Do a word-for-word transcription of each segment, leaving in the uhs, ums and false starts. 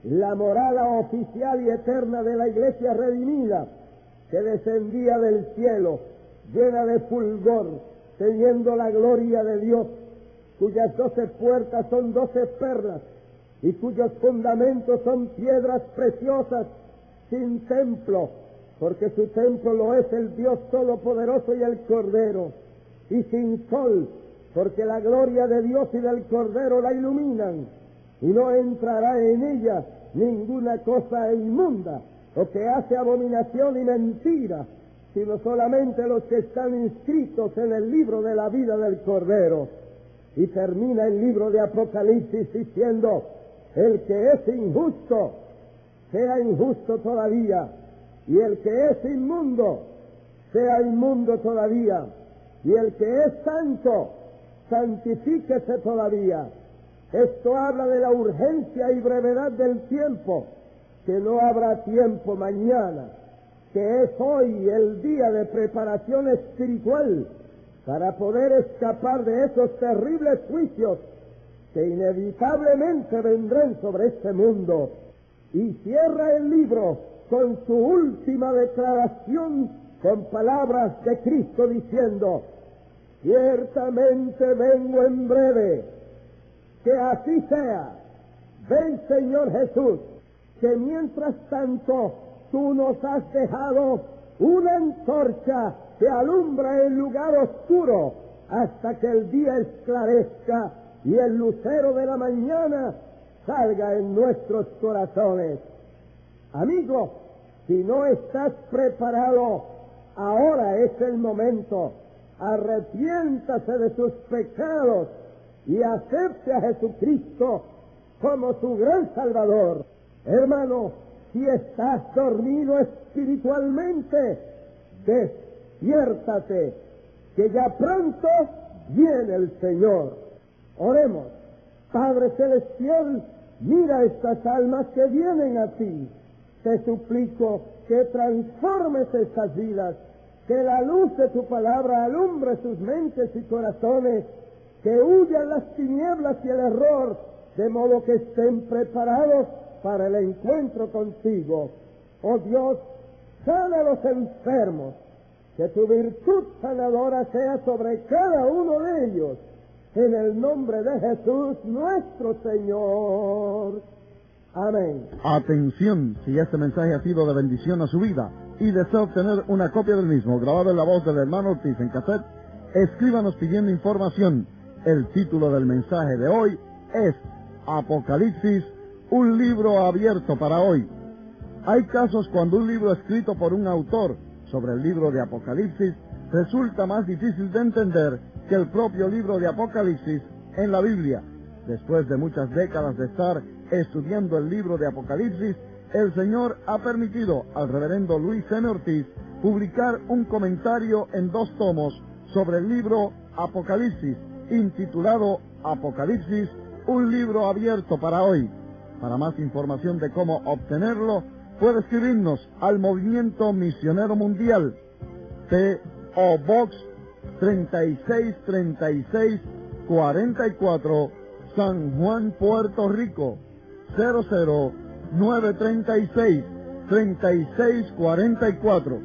la morada oficial y eterna de la iglesia redimida, que descendía del cielo, llena de fulgor, teniendo la gloria de Dios, cuyas doce puertas son doce perlas, y cuyos fundamentos son piedras preciosas, sin templo, porque su templo lo es el Dios Todopoderoso y el Cordero, y sin sol, porque la gloria de Dios y del Cordero la iluminan, y no entrará en ella ninguna cosa inmunda, o que hace abominación y mentira, sino solamente los que están inscritos en el libro de la vida del Cordero. Y termina el libro de Apocalipsis diciendo: el que es injusto, sea injusto todavía, y el que es inmundo, sea inmundo todavía, y el que es santo, santifíquese todavía. Esto habla de la urgencia y brevedad del tiempo, que no habrá tiempo mañana, que es hoy el día de preparación espiritual para poder escapar de esos terribles juicios que inevitablemente vendrán sobre este mundo. Y cierra el libro con su última declaración con palabras de Cristo diciendo: ciertamente vengo en breve. Que así sea. Ven, Señor Jesús, que mientras tanto tú nos has dejado una antorcha que alumbra el lugar oscuro hasta que el día esclarezca y el lucero de la mañana salga en nuestros corazones. Amigo, si no estás preparado, ahora es el momento. Arrepiéntase de sus pecados y acepte a Jesucristo como su gran Salvador. Hermano, si estás dormido espiritualmente, despiértate, que ya pronto viene el Señor. Oremos. Padre Celestial, mira estas almas que vienen a ti. Te suplico que transformes estas vidas, que la luz de tu palabra alumbre sus mentes y corazones, que huyan las tinieblas y el error, de modo que estén preparados para el encuentro contigo. Oh Dios, sana a los enfermos, que tu virtud sanadora sea sobre cada uno de ellos, en el nombre de Jesús nuestro Señor. Amén. Atención, si este mensaje ha sido de bendición a su vida y desea obtener una copia del mismo grabado en la voz del hermano Ortiz en cassette, escríbanos pidiendo información. El título del mensaje de hoy es Apocalipsis, un libro abierto para hoy. Hay casos cuando un libro escrito por un autor sobre el libro de Apocalipsis resulta más difícil de entender que el propio libro de Apocalipsis en la Biblia. Después de muchas décadas de estar estudiando el libro de Apocalipsis, el Señor ha permitido al reverendo Luis M. Ortiz publicar un comentario en dos tomos sobre el libro Apocalipsis, intitulado Apocalipsis, un libro abierto para hoy. Para más información de cómo obtenerlo, puede escribirnos al Movimiento Misionero Mundial, P O Box treinta y seis treinta y seis cuarenta y cuatro, San Juan, Puerto Rico, cero cero nueve treinta y seis treinta y seis cuarenta y cuatro.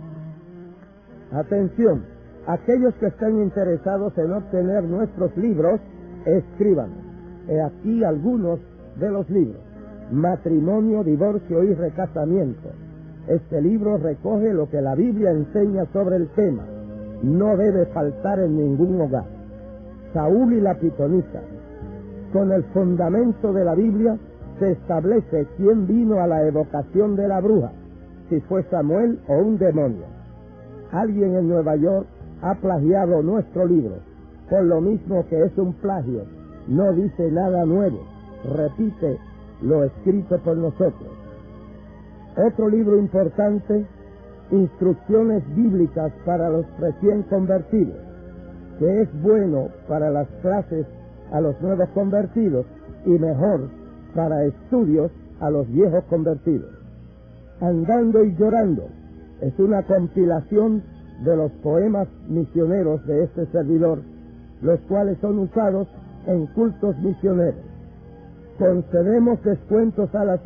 Atención, aquellos que estén interesados en obtener nuestros libros, escriban. He aquí algunos de los libros: Matrimonio, Divorcio y Recasamiento. Este libro recoge lo que la Biblia enseña sobre el tema. No debe faltar en ningún hogar. Saúl y la pitonisa. Con el fundamento de la Biblia se establece quién vino a la evocación de la bruja, si fue Samuel o un demonio. Alguien en Nueva York ha plagiado nuestro libro, por lo mismo que es un plagio. No dice nada nuevo, repite lo escrito por nosotros. Otro libro importante, Instrucciones Bíblicas para los recién convertidos, que es bueno para las clases a los nuevos convertidos y mejor para estudios a los viejos convertidos. Andando y Llorando es una compilación de los poemas misioneros de este servidor, los cuales son usados en cultos misioneros. Concedemos descuentos a las